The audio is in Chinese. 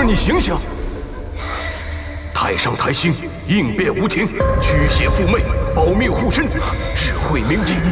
儿，你醒醒！太上台星，应变无停，驱邪附魅，保命护身，智慧铭记，